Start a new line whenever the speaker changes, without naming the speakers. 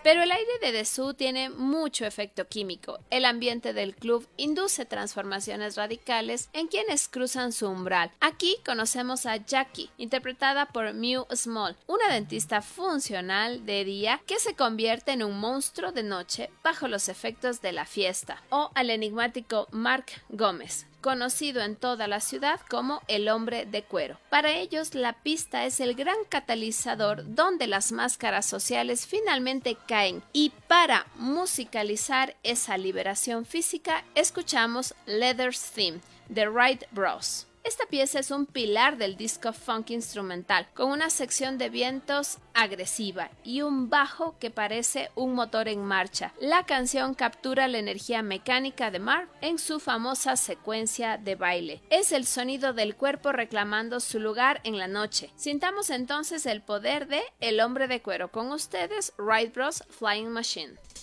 Pero el aire de Dessous tiene mucho efecto químico. El ambiente del club induce transformaciones radicales en quienes cruzan su umbral. Aquí conocemos a Jackie, interpretada por Mew Small, una dentista funcional de día que se convierte en un monstruo de noche bajo los efectos de la fiesta, o al enigmático Mark Gómez, conocido en toda la ciudad como el hombre de cuero. Para ellos, la pista es el gran catalizador donde las máscaras sociales finalmente caen, y para musicalizar esa liberación física, escuchamos Leather's Theme de Wright Bros. Esta pieza es un pilar del disco funk instrumental, con una sección de vientos agresiva y un bajo que parece un motor en marcha. La canción captura la energía mecánica de Marv en su famosa secuencia de baile. Es el sonido del cuerpo reclamando su lugar en la noche. Sintamos entonces el poder de El hombre de cuero. Con ustedes, Wright Bros. Flying Machine.